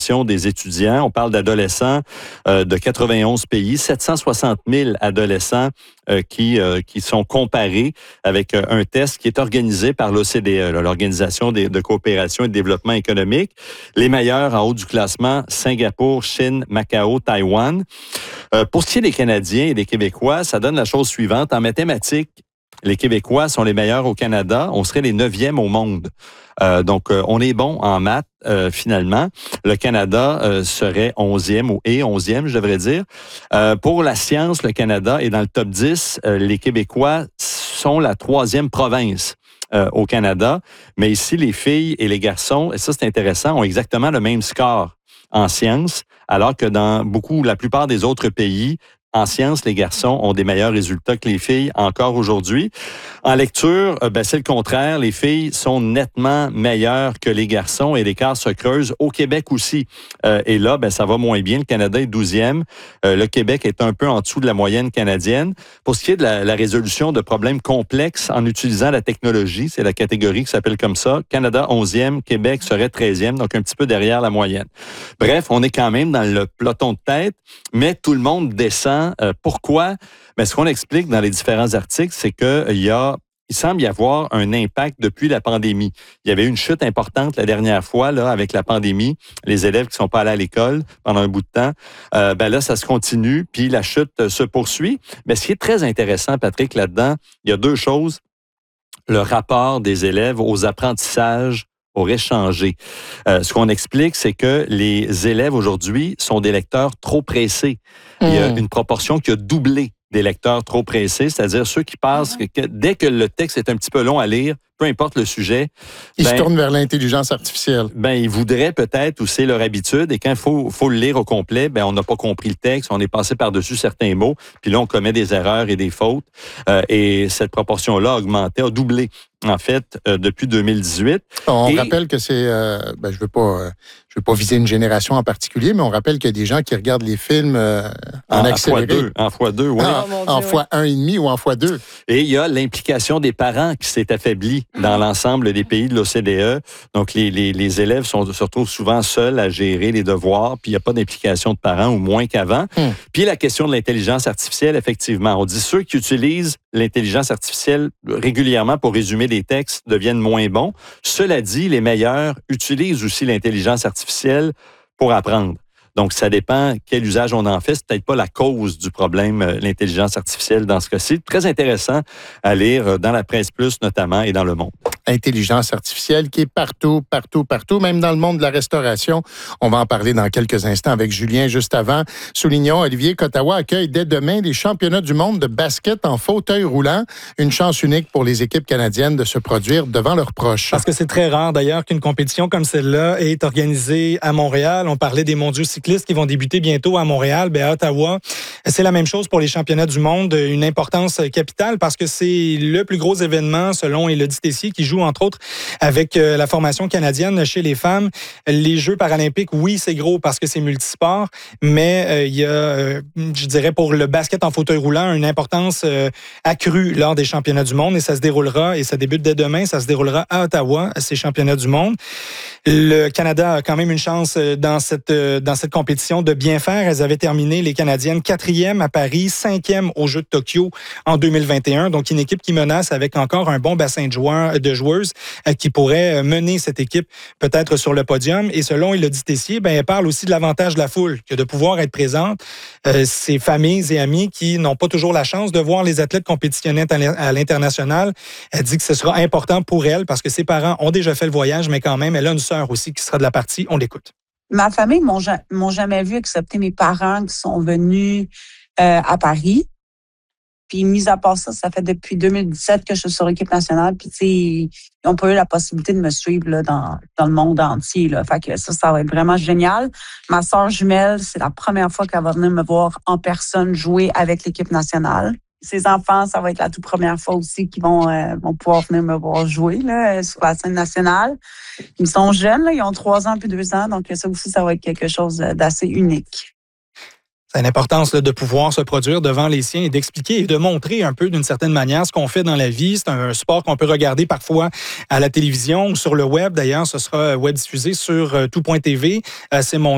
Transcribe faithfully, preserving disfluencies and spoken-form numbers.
des étudiants. On parle d'adolescents euh, de quatre-vingt-onze pays, sept cent soixante mille adolescents euh, qui, euh, qui sont comparés avec euh, un test qui est organisé par l'O C D E, là, l'Organisation de, de coopération et de développement économique. Les meilleurs en haut du classement, Singapour, Chine, Macao, Taïwan. Euh, pour ce qui est des Canadiens et des Québécois, ça donne la chose suivante. En mathématiques, les Québécois sont les meilleurs au Canada. On serait les neuvièmes au monde. Euh, donc, euh, on est bon en maths, euh, finalement. Le Canada euh, serait onzième ou et onzième, je devrais dire. Euh, pour la science, le Canada est dans le top dix. Euh, les Québécois sont la troisième province euh, au Canada. Mais ici, les filles et les garçons, et ça, c'est intéressant, ont exactement le même score en sciences, alors que dans beaucoup, la plupart des autres pays, en sciences, les garçons ont des meilleurs résultats que les filles encore aujourd'hui. En lecture, ben, c'est le contraire. Les filles sont nettement meilleures que les garçons et l'écart se creuse au Québec aussi. Euh, et là, ben, ça va moins bien. Le Canada est douzième. Euh, le Québec est un peu en dessous de la moyenne canadienne. Pour ce qui est de la, la résolution de problèmes complexes en utilisant la technologie, c'est la catégorie qui s'appelle comme ça. Canada onzième, Québec serait treizième, donc un petit peu derrière la moyenne. Bref, on est quand même dans le peloton de tête, mais tout le monde descend. Euh, pourquoi? Ben, ce qu'on explique dans les différents articles, c'est qu'il y a, il semble y avoir un impact depuis la pandémie. Il y avait eu une chute importante la dernière fois là, avec la pandémie. Les élèves qui ne sont pas allés à l'école pendant un bout de temps, euh, ben là, ça se continue, puis la chute euh, se poursuit. Mais ce qui est très intéressant, Patrick, là-dedans, il y a deux choses. Le rapport des élèves aux apprentissages aurait changé. Euh, ce qu'on explique, c'est que les élèves aujourd'hui sont des lecteurs trop pressés. Mmh. Il y a une proportion qui a doublé des lecteurs trop pressés, c'est-à-dire ceux qui pensent mmh. que, que dès que le texte est un petit peu long à lire, peu importe le sujet, ils ben, se tournent vers l'intelligence artificielle. Ben, ils voudraient peut-être, ou c'est leur habitude, et quand il faut, faut le lire au complet, ben, on n'a pas compris le texte, on est passé par-dessus certains mots, puis là, on commet des erreurs et des fautes, euh, et cette proportion-là a augmenté, a doublé, en fait, euh, depuis deux mille dix-huit. On et... rappelle que c'est, euh, ben, je veux pas, euh, je veux pas viser une génération en particulier, mais on rappelle qu'il y a des gens qui regardent les films euh, en, en accéléré. En fois deux, en fois deux, oui. Ah, oh, en Dieu, fois un et demi ou en fois deux. Et il y a l'implication des parents qui s'est affaiblie dans l'ensemble des pays de l'O C D E. Donc, les, les, les élèves sont, se retrouvent souvent seuls à gérer les devoirs, puis il n'y a pas d'implication de parents, ou moins qu'avant. Hum. Puis la question de l'intelligence artificielle, effectivement. On dit ceux qui utilisent l'intelligence artificielle régulièrement pour résumer des textes deviennent moins bons. Cela dit, les meilleurs utilisent aussi l'intelligence artificielle pour apprendre. Donc, ça dépend quel usage on en fait. C'est peut-être pas la cause du problème, l'intelligence artificielle dans ce cas-ci. Très intéressant à lire dans la presse plus notamment et dans Le Monde. Intelligence artificielle qui est partout, partout, partout, même dans le monde de la restauration. On va en parler dans quelques instants avec Julien. Juste avant, soulignons, Olivier qu'Ottawa accueille dès demain les championnats du monde de basket en fauteuil roulant. Une chance unique pour les équipes canadiennes de se produire devant leurs proches. Parce que c'est très rare d'ailleurs qu'une compétition comme celle-là est organisée à Montréal. On parlait des mondiaux cyclistes qui vont débuter bientôt à Montréal. Bien, à Ottawa, c'est la même chose pour les championnats du monde. Une importance capitale parce que c'est le plus gros événement selon Élodie Tessier qui joue entre autres avec euh, la formation canadienne chez les femmes. Les Jeux paralympiques, oui, c'est gros parce que c'est multisport, mais euh, il y a, euh, je dirais, pour le basket en fauteuil roulant, une importance euh, accrue lors des championnats du monde et ça se déroulera, et ça débute dès demain, ça se déroulera à Ottawa, ces championnats du monde. Le Canada a quand même une chance dans cette, dans cette compétition de bien faire. Elles avaient terminé, les Canadiennes, quatrième à Paris, cinquième aux Jeux de Tokyo en deux mille vingt et un. Donc, une équipe qui menace avec encore un bon bassin de joueurs, de joueuses qui pourrait mener cette équipe peut-être sur le podium. Et selon Élodie Tessier, ben, elle parle aussi de l'avantage de la foule, que de pouvoir être présente. Euh, ces familles et amis qui n'ont pas toujours la chance de voir les athlètes compétitionner à l'international. Elle dit que ce sera important pour elle parce que ses parents ont déjà fait le voyage, mais quand même, elle a une sœur aussi qui sera de la partie. On l'écoute. Ma famille m'ont, m'ont jamais vu excepté mes parents qui sont venus euh, à Paris. Puis, mis à part ça, ça fait depuis deux mille dix-sept que je suis sur l'équipe nationale. Puis, tu sais, ils n'ont pas eu la possibilité de me suivre là, dans, dans le monde entier. Là. Fait que ça, ça va être vraiment génial. Ma sœur jumelle, c'est la première fois qu'elle va venir me voir en personne jouer avec l'équipe nationale. Ses enfants, ça va être la toute première fois aussi qu'ils vont, euh, vont pouvoir venir me voir jouer là, sur la scène nationale. Ils sont jeunes, là, ils ont trois ans puis deux ans. Donc, ça aussi, ça va être quelque chose d'assez unique. C'est l'importance là, de pouvoir se produire devant les siens et d'expliquer et de montrer un peu d'une certaine manière ce qu'on fait dans la vie. C'est un sport qu'on peut regarder parfois à la télévision ou sur le web. D'ailleurs, ce sera web diffusé sur tout point t v. C'est mon